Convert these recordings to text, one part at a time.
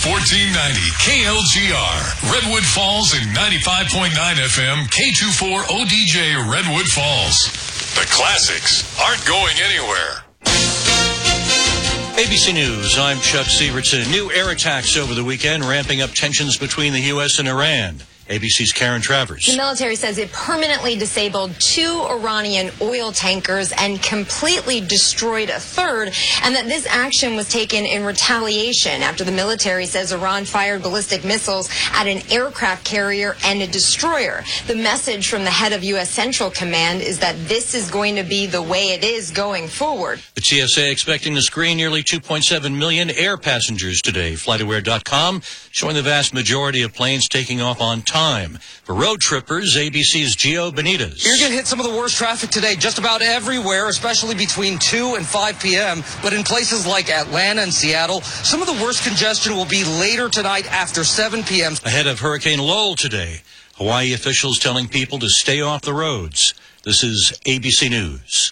1490 KLGR, Redwood Falls, and 95.9 FM K24 ODJ Redwood Falls. The classics aren't going anywhere. ABC News, I'm Chuck Sievertson. New air attacks over the weekend, ramping up tensions between the U.S. and Iran. ABC's Karen Travers. The military says it permanently disabled 2 Iranian oil tankers and completely destroyed a third, and that this action was taken in retaliation after the military says Iran fired ballistic missiles at an aircraft carrier and a destroyer. The message from the head of U.S. Central Command is that this is going to be the way it is going forward. The TSA expecting to screen nearly 2.7 million air passengers today. FlightAware.com showing the vast majority of planes taking off on time. For road trippers, ABC's Gio Benitez. You're going to hit some of the worst traffic today just about everywhere, especially between 2 and 5 p.m. But in places like Atlanta and Seattle, some of the worst congestion will be later tonight after 7 p.m. Ahead of Hurricane Lowell today, Hawaii officials telling people to stay off the roads. This is ABC News.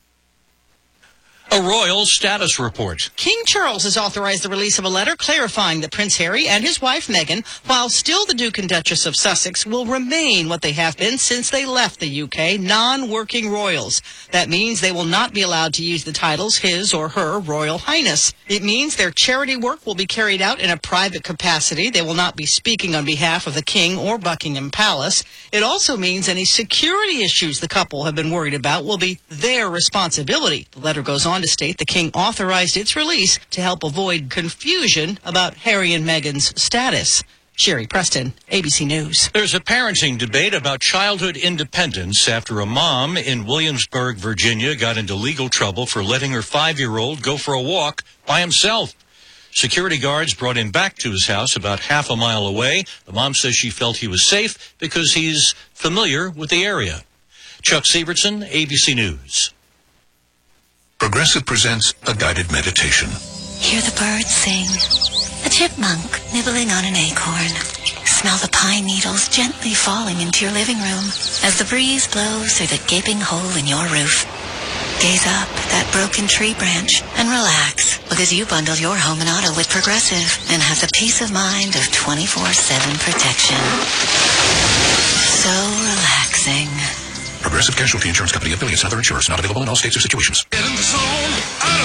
A royal status report. King Charles has authorized the release of a letter clarifying that Prince Harry and his wife Meghan, while still the Duke and Duchess of Sussex, will remain what they have been since they left the UK, non-working royals. That means they will not be allowed to use the titles His or Her Royal Highness. It means their charity work will be carried out in a private capacity. They will not be speaking on behalf of the King or Buckingham Palace. It also means any security issues the couple have been worried about will be their responsibility. The letter goes on to state the King authorized its release to help avoid confusion about Harry and Meghan's status. Sherry Preston, ABC News. There's a parenting debate about childhood independence after a mom in Williamsburg, Virginia, got into legal trouble for letting her 5-year-old go for a walk by himself. Security guards brought him back to his house about half a mile away. The mom says she felt he was safe because he's familiar with the area. Chuck Sievertson, ABC News. Progressive presents a guided meditation. Hear the birds sing. A chipmunk nibbling on an acorn. Smell the pine needles gently falling into your living room as the breeze blows through the gaping hole in your roof. Gaze up at that broken tree branch and relax because you bundle your home and auto with Progressive and have the peace of mind of 24/7 protection. So relaxing. Progressive Casualty Insurance Company, affiliates, and other insurers. Not available in all states or situations. Get in the zone,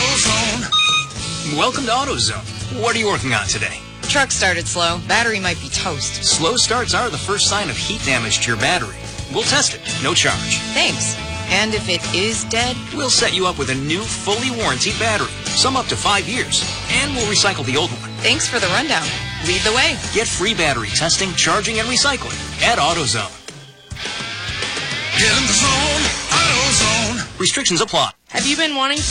AutoZone. Welcome to AutoZone. What are you working on today? Truck started slow. Battery might be toast. Slow starts are the first sign of heat damage to your battery. We'll test it. No charge. Thanks. And if it is dead? We'll set you up with a new, fully warranted battery. Some up to 5 years. And we'll recycle the old one. Thanks for the rundown. Lead the way. Get free battery testing, charging, and recycling at AutoZone. Get in the zone, AutoZone. Restrictions apply. Have you been wanting